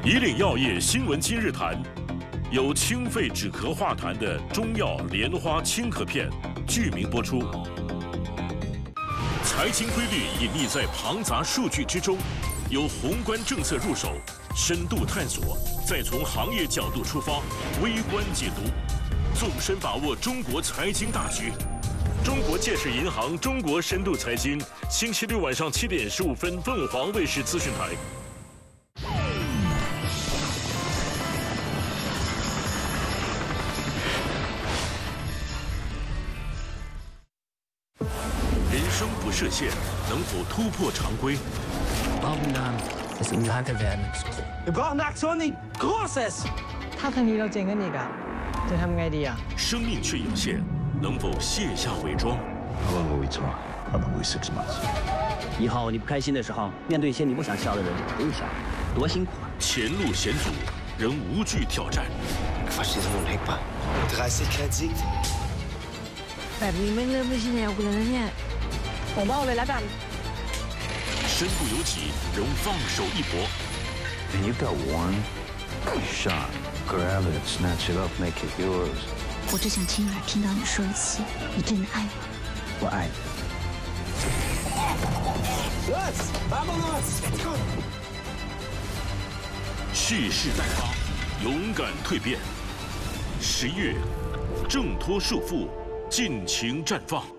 以岭药业新闻今日谈，由清肺止咳化痰的中药莲花清咳片剧名播出。财经规律隐匿在庞杂数据之中，由宏观政策入手，深度探索，再从行业角度出发，微观解读，纵深把握中国财经大局。中国建设银行中国深度财经，星期六晚上7点15分，凤凰卫视资讯台。人生不设限，能否突破常规ถ้าครั้งนี้เราเจ๊งกันอีกอะจะทำไงดีอะ生命却有限，能否卸下伪装？ How long will we talk? Probably 6 months. 以后你不开心的时候，面对一些你不想笑的人，不用笑，多辛苦啊！ 前路险阻，仍无惧挑战。 แบบนี้ไม่เริ่มไม่ใช่แนวกูแล้วนะเนี่ยผมเอาเลยแล้วกัน身不由己，仍放手一搏。 And you've got one shot. Grab it, snatch it up, make it yours. 我只想亲耳听到你说一次，你真的爱我。 我爱你。 蓄势待发，勇敢蜕变。11月，挣脱束缚，尽情绽放。